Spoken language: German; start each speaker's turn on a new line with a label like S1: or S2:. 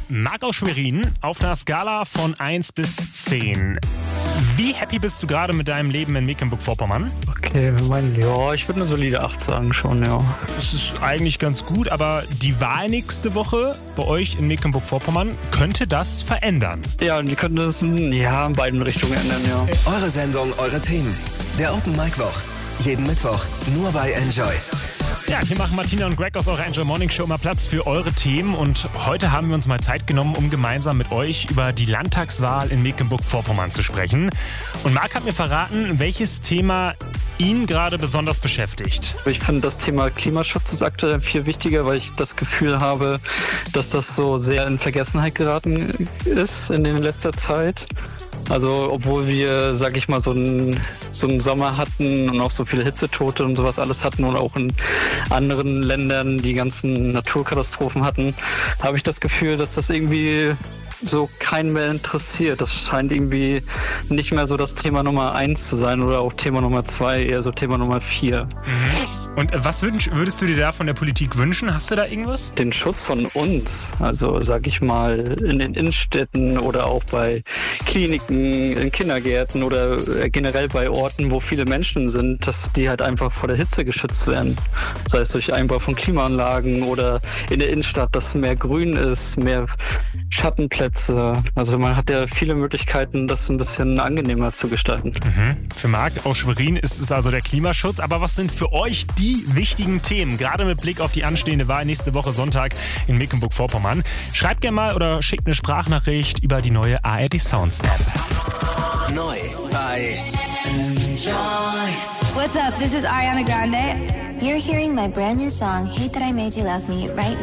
S1: Marc aus Schwerin, auf einer Skala von 1 bis 10. Wie happy bist du gerade mit deinem Leben in Mecklenburg-Vorpommern?
S2: Okay, ich würde eine solide 8 sagen schon, ja.
S1: Es ist eigentlich ganz gut, aber die Wahl nächste Woche bei euch in Mecklenburg-Vorpommern, könnte das verändern?
S2: Ja, die könnten das in beiden Richtungen ändern, ja.
S3: Eure Sendung, eure Themen. Der Open Mic Woch. Jeden Mittwoch, nur bei Enjoy.
S1: Ja, hier machen Martina und Greg aus eurer Enjoy Morning Show immer Platz für eure Themen. Und heute haben wir uns mal Zeit genommen, um gemeinsam mit euch über die Landtagswahl in Mecklenburg-Vorpommern zu sprechen. Und Marc hat mir verraten, welches Thema ihn gerade besonders beschäftigt.
S2: Ich finde, das Thema Klimaschutz ist aktuell viel wichtiger, weil ich das Gefühl habe, dass das so sehr in Vergessenheit geraten ist in letzter Zeit. Also obwohl wir, sag ich mal, so einen Sommer hatten und auch so viele Hitzetote und sowas alles hatten und auch in anderen Ländern die ganzen Naturkatastrophen hatten, habe ich das Gefühl, dass das irgendwie so keinen mehr interessiert. Das scheint irgendwie nicht mehr so das Thema Nummer 1 zu sein oder auch Thema Nummer 2, eher so Thema Nummer 4.
S1: Und was würdest du dir da von der Politik wünschen? Hast du da irgendwas?
S2: Den Schutz von uns, also sag ich mal in den Innenstädten oder auch bei Kliniken, in Kindergärten oder generell bei Orten, wo viele Menschen sind, dass die halt einfach vor der Hitze geschützt werden. Sei es durch Einbau von Klimaanlagen oder in der Innenstadt, dass mehr Grün ist, mehr Schattenplätze. Also man hat ja viele Möglichkeiten, das ein bisschen angenehmer zu gestalten.
S1: Für Marc aus Schwerin ist es also der Klimaschutz. Aber was sind für euch die wichtigen Themen, gerade mit Blick auf die anstehende Wahl nächste Woche Sonntag in Mecklenburg-Vorpommern? Schreibt gerne mal oder schickt eine Sprachnachricht über die neue ARD Sounds App.
S3: Neu bei Enjoy.
S4: What's up? This is Ariana Grande.
S5: You're hearing my brand new song, Hate That I Made You Love Me, right now.